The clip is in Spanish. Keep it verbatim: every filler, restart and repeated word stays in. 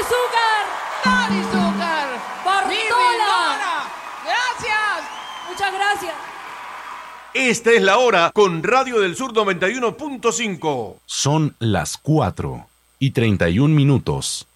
Zúcar! ¡Dale, Zúcar! ¡Bartola! ¡Gracias! Muchas gracias. Esta es la hora con Radio del Sur noventa y uno punto cinco. Son las cuatro y treinta y un minutos.